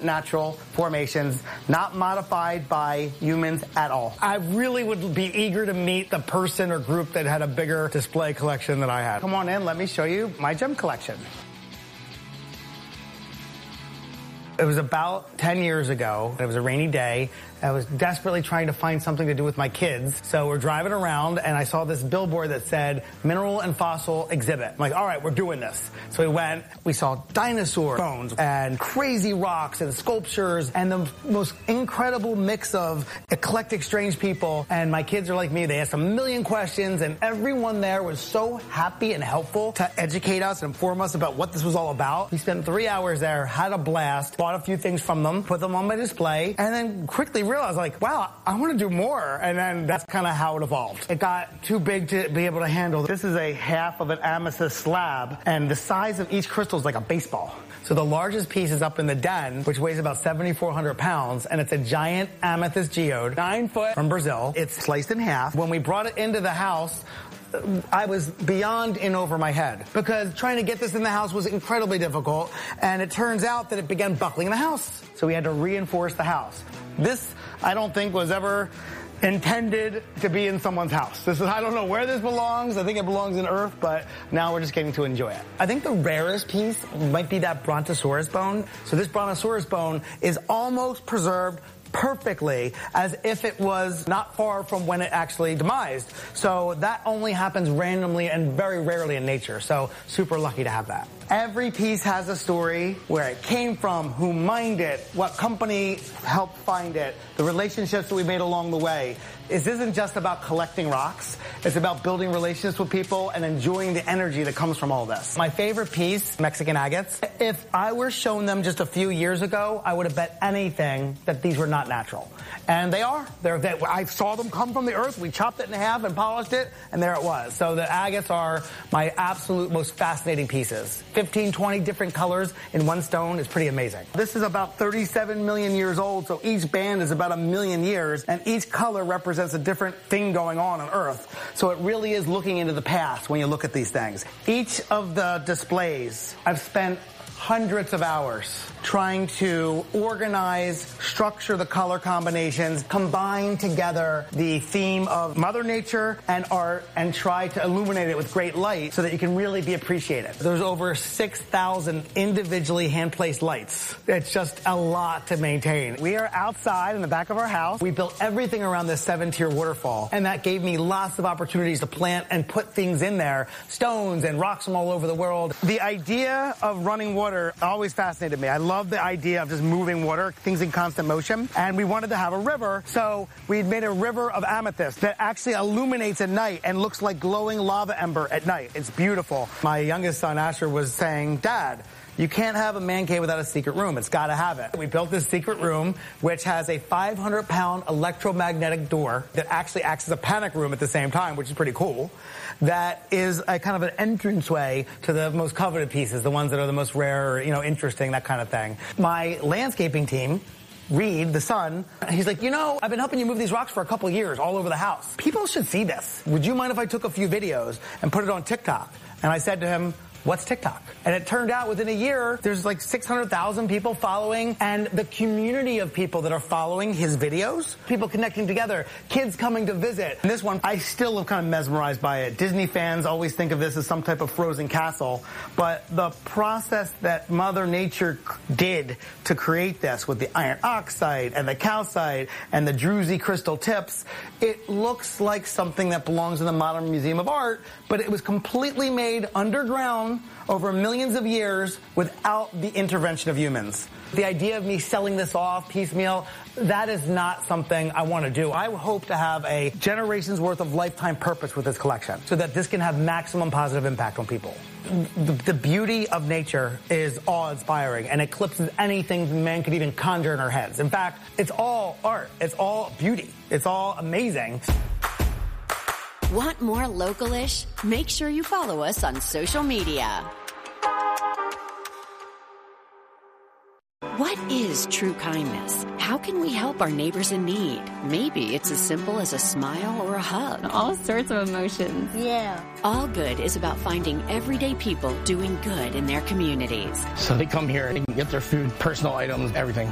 natural formations, not modified by humans at all. I really would be eager to meet the person or group that had a bigger display collection than I had. Come on in, let me show you my gem collection. It was about 10 years ago. It was a rainy day. I was desperately trying to find something to do with my kids. So we're driving around and I saw this billboard that said mineral and fossil exhibit. I'm like, all right, we're doing this. So we went, we saw dinosaur bones and crazy rocks and sculptures and the most incredible mix of eclectic, strange people. And my kids are like me. They asked a million questions and everyone there was so happy and helpful to educate us and inform us about what this was all about. We spent 3 hours there, had a blast, bought a few things from them, put them on my display, and then quickly realized, like, wow, I want to do more. And then that's kind of how it evolved. It got too big to be able to handle. This is a half of an amethyst slab, and the size of each crystal is like a baseball. So the largest piece is up in the den, which weighs about 7,400 pounds, and it's a giant amethyst geode, 9 foot, from Brazil. It's sliced in half. When we brought it into the house, I was beyond in over my head because trying to get this in the house was incredibly difficult, and it turns out that it began buckling in the house. So we had to reinforce the house. This, I don't think, was ever intended to be in someone's house. I don't know where this belongs. I think it belongs in Earth, but now we're just getting to enjoy it. I think the rarest piece might be that Brontosaurus bone. So this Brontosaurus bone is almost preserved perfectly as if it was not far from when it actually demised. So that only happens randomly and very rarely in nature. So super lucky to have that. Every piece has a story, where it came from, who mined it, what company helped find it, the relationships that we made along the way. This isn't just about collecting rocks. It's about building relationships with people and enjoying the energy that comes from all this. My favorite piece, Mexican agates. If I were shown them just a few years ago, I would have bet anything that these were not natural. And they are. I saw them come from the earth. We chopped it in half and polished it, and there it was. So the agates are my absolute most fascinating pieces. 15, 20 different colors in one stone is pretty amazing. This is about 37 million years old, so each band is about 1 million years, and each color represents a different thing going on Earth. So it really is looking into the past when you look at these things. Each of the displays, I've spent hundreds of hours trying to organize, structure the color combinations, combine together the theme of Mother Nature and art, and try to illuminate it with great light so that you can really be appreciated. There's over 6,000 individually hand-placed lights. It's just a lot to maintain. We are outside in the back of our house. We built everything around this 7-tier waterfall, and that gave me lots of opportunities to plant and put things in there, stones and rocks from all over the world. The idea of running water always fascinated me. I love the idea of just moving water, things in constant motion, and we wanted to have a river, so we made a river of amethyst that actually illuminates at night and looks like glowing lava ember at night. It's beautiful. My youngest son, Asher, was saying, Dad, you can't have a man cave without a secret room. It's got to have it. We built this secret room, which has a 500-pound electromagnetic door that actually acts as a panic room at the same time, which is pretty cool. That is a kind of an entranceway to the most coveted pieces, the ones that are the most rare, or, interesting, that kind of thing. My landscaping team, Reed, the son, he's like, I've been helping you move these rocks for a couple of years all over the house. People should see this. Would you mind if I took a few videos and put it on TikTok? And I said to him, what's TikTok? And it turned out within a year, there's like 600,000 people following, and the community of people that are following his videos, people connecting together, kids coming to visit. And this one, I still am kind of mesmerized by it. Disney fans always think of this as some type of frozen castle, but the process that Mother Nature did to create this with the iron oxide and the calcite and the druzy crystal tips, it looks like something that belongs in the Modern Museum of Art, but it was completely made underground over millions of years without the intervention of humans. The idea of me selling this off piecemeal, that is not something I want to do. I hope to have a generation's worth of lifetime purpose with this collection so that this can have maximum positive impact on people. The beauty of nature is awe-inspiring and eclipses anything man could even conjure in our heads. In fact, it's all art. It's all beauty. It's all amazing. Want more Local-ish? Make sure you follow us on social media. What is true kindness? How can we help our neighbors in need? Maybe it's as simple as a smile or a hug. All sorts of emotions. Yeah. All Good is about finding everyday people doing good in their communities. So they come here and get their food, personal items, everything.